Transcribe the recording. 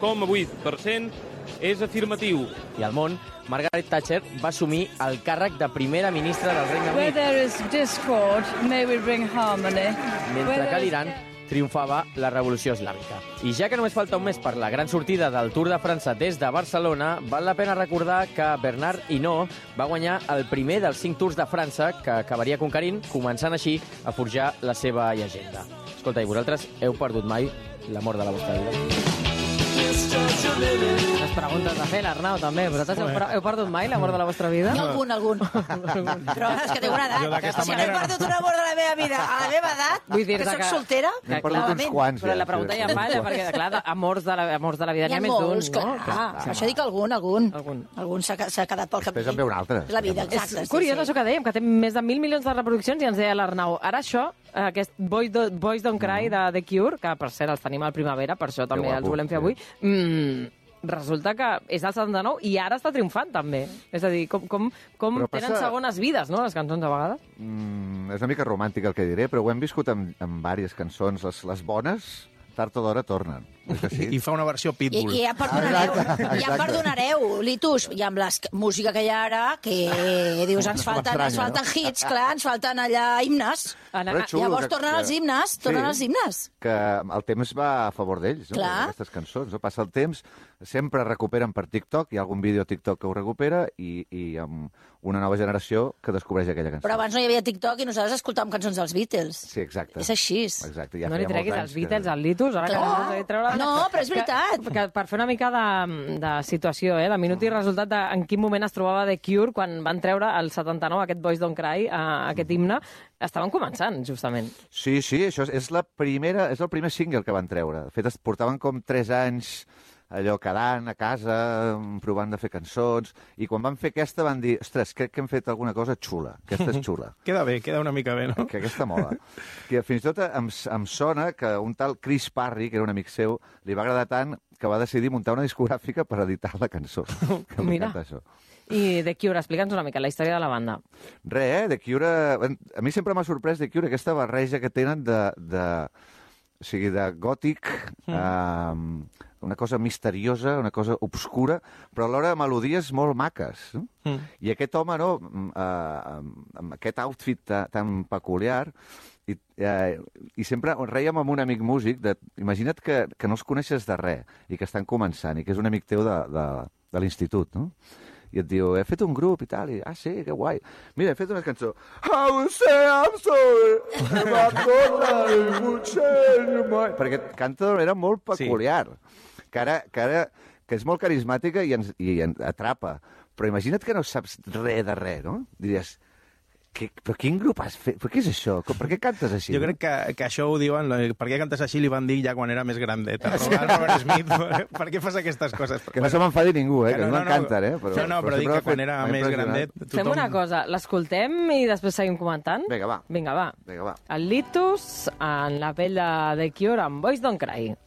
99,8% és afirmatiu. I al món, Margaret Thatcher va assumir el càrrec de primera ministra del Regne Where Unit, there is discord, may we bring harmony. mentre que a l'Iran triomfava la revolució islàmica. I ja que només falta un mes per la gran sortida del Tour de França des de Barcelona, val la pena recordar que Bernard Hinault va guanyar el primer dels 5 Tours de França que acabaria conquerint, començant així a forjar la seva llegenda. Escolta, i vosaltres heu perdut mai l'amor de la vostra vida? Les preguntes de fer, l'Arnau, també. Vosaltres heu perdut mai l'amor de la vostra vida? Jo algun. Però és que tinc una Jo edat. d'aquesta Si no he manera- perdut un amor de la meva vida a la meva edat, Vull dir que soc que- soltera, N'hem perdut uns quants, Però la pregunta ja falla, perquè, clar, amors de la vida n'hi n'hi ha ha més d'un, molts, no? clar. Per això dic algun. Algun s'ha quedat pel camí. Després en ve un altre. És la vida, exacte. És curiós això que dèiem, que té més de 1.000 milions de reproduccions, i ens deia l'Arnau. Ara això, aquest Boys Don't Cry de The Cure, que per cert els tenim al Primavera, per això també guapo, els volem fer avui, resulta que és del 79 i ara està triomfant, també. És a dir, com Però tenen passa- segones vides, no?, les cançons, a vegades. És una mica romàntic el que diré, però ho hem viscut amb diverses cançons. Les bones, tard o d'hora, tornen. És que sí? I fa una versió Pitbull. I ja em perdonareu, Exacte. ja em perdonareu, Litus, i amb la música que hi ha ara, que dius, ens falten hits, clar, ens falten allà himnes. Però és xulo Llavors que- tornen els himnes, tornen els himnes. Que el temps va a favor d'ells, no? Clar. Aquestes cançons. No? Passa el temps, sempre recuperen per TikTok, hi ha algun vídeo a TikTok que ho recupera, i amb una nova generació que descobreix aquella cançó. Però abans no hi havia TikTok i nosaltres escoltàvem cançons dels Beatles. Sí, exacte. És així. Exacte, ja No li feia treguis molts els anys Beatles, al Litus, ara que Clar. no us treure... No, però és veritat. Que per fer una mica de situació, de minut i resultat de en quin moment es trobava The Cure quan van treure el 79 aquest Boys Don't Cry, aquest himne, estaven començant, justament. Sí, això és el primer single que van treure. De fet, es portaven com 3 anys allò quedant a casa, provant de fer cançons, i quan van fer aquesta van dir, ostres, crec que hem fet alguna cosa xula, aquesta és xula. Queda bé, queda una mica bé, no? Que aquesta mola. Que fins i tot em sona que un tal Chris Parry, que era un amic seu, li va agradar tant que va decidir muntar una discogràfica per editar la cançó. Que Mira. m'encanta això. I The Cure, explica'ns una mica la història de la banda. The Cure... A mi sempre m'ha sorprès The Cure, aquesta barreja que tenen de gòtic, una cosa misteriosa, una cosa obscura, però alhora melodies molt maques. No? I aquest home, no, amb aquest outfit tan peculiar, i sempre rèiem amb un amic músic, imagina't que no els coneixes de res i que estan començant, i que és un amic teu de l'institut, no? I et diu, he fet un grup i tal, i sí, que guai. Mira, he fet una cançó. I will say I'm sorry, perquè canta d'una manera molt peculiar, que és molt carismàtica i ens atrapa. Però imagina't que no saps res de res, no? Diries, però quin grup has fet? Però què és això? Per què cantes així? Jo crec que això ho diuen, per què cantes així li van dir ja quan era més grandet. El Robert Smith, per què fas aquestes coses? Que no se m'enfadi ningú, que no m'encanten, Però dic que quan era més grandet... Fem una cosa, l'escoltem i després seguim comentant? Vinga, va. El Litus en la pell de The Cure amb Boys Don't Cry.